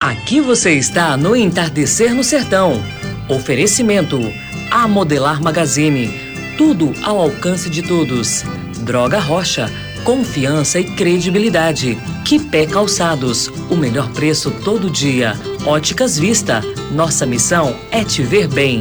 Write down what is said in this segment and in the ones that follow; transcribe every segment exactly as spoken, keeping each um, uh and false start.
Aqui você está no Entardecer no Sertão. Oferecimento A Modelar Magazine. Tudo ao alcance de todos. Droga Rocha. Confiança e credibilidade. Quipé Calçados. O melhor preço todo dia. Óticas Vista. Nossa missão é te ver bem.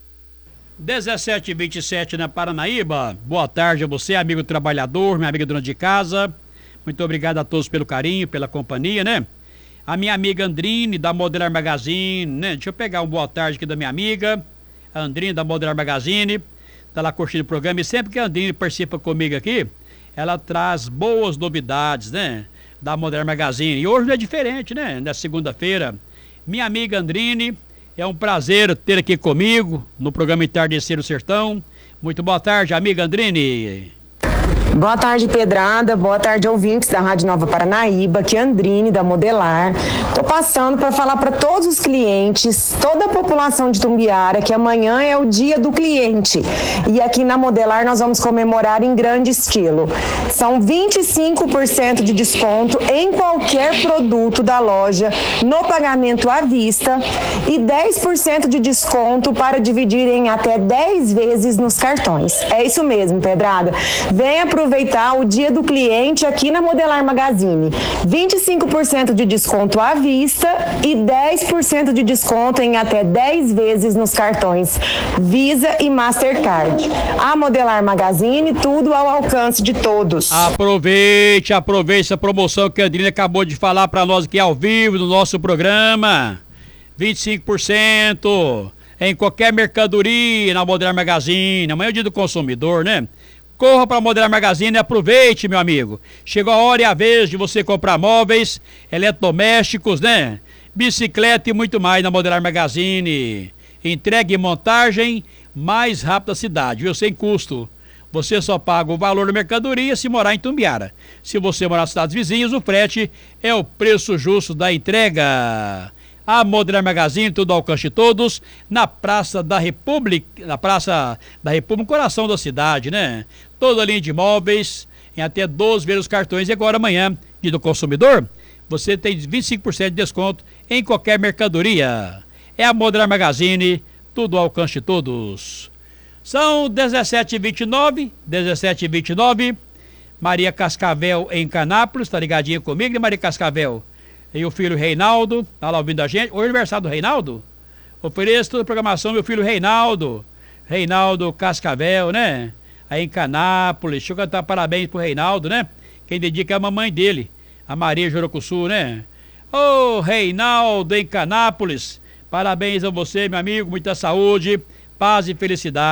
dezessete e vinte e sete na Paranaíba. Boa tarde a você, amigo trabalhador, minha amiga dona de casa. Muito obrigado a todos pelo carinho, pela companhia, né? A minha amiga Andrine, da Modelar Magazine, né? Deixa eu pegar um boa tarde aqui da minha amiga, a Andrine, da Modelar Magazine. Tá lá curtindo o programa e sempre que a Andrine participa comigo aqui, ela traz boas novidades, né? Da Modelar Magazine. E hoje não é diferente, né? Na segunda-feira, minha amiga Andrine, é um prazer ter aqui comigo no programa Entardecer no Sertão. Muito boa tarde, amiga Andrine. Boa tarde, Pedrada. Boa tarde, ouvintes da Rádio Nova Paranaíba. Aqui é Andrine, da Modelar. Tô passando para falar para todos os clientes, toda a população de Tumbiara, que amanhã é o dia do cliente. E aqui na Modelar nós vamos comemorar em grande estilo. São vinte e cinco por cento de desconto em qualquer produto da loja no pagamento à vista e dez por cento de desconto para dividir em até dez vezes nos cartões. É isso mesmo, Pedrada. Venha aproveitar o dia do cliente aqui na Modelar Magazine. vinte e cinco por cento de desconto à vista e dez por cento de desconto em até dez vezes nos cartões Visa e Mastercard. A Modelar Magazine, tudo ao alcance de todos. Aproveite, aproveite essa promoção que a Andrina acabou de falar para nós aqui ao vivo no nosso programa. vinte e cinco por cento em qualquer mercadoria na Modelar Magazine. Amanhã é o dia do consumidor, né? Corra para a Modelar Magazine e aproveite, meu amigo. Chegou a hora e a vez de você comprar móveis, eletrodomésticos, né? Bicicleta e muito mais na Modelar Magazine. Entrega e montagem mais rápido da cidade, viu? Sem custo. Você só paga o valor da mercadoria se morar em Tumbiara. Se você morar nas cidades vizinhas, o frete é o preço justo da entrega. A Modelar Magazine, tudo ao alcance de todos, na Praça da República, na Praça da República, coração da cidade, né? Toda linha de imóveis, em até doze vezes os cartões. E agora amanhã, dia do consumidor, você tem vinte e cinco por cento de desconto em qualquer mercadoria. É a Modelar Magazine, tudo ao alcance de todos. São dezessete e vinte e nove, dezessete e vinte e nove, Maria Cascavel em Canápolis, tá ligadinha comigo, né, Maria Cascavel? E o filho Reinaldo, tá lá ouvindo a gente. Hoje é aniversário do Reinaldo. Ofereço toda a programação, meu filho Reinaldo. Reinaldo Cascavel, né? Aí em Canápolis. Deixa eu cantar parabéns pro Reinaldo, né? Quem dedica é a mamãe dele, a Maria Jorocuçu, né? Ô, oh, Reinaldo em Canápolis. Parabéns a você, meu amigo. Muita saúde, paz e felicidade.